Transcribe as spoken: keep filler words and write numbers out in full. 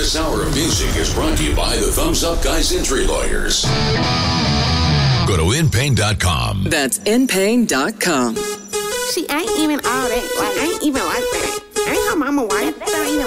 This hour of music is brought to you by the Thumbs Up Guys Injury Lawyers. Go to in pain dot com. That's in pain dot com. See, I ain't even all that. Like, I ain't even like that. I ain't her mama wife. That ain't even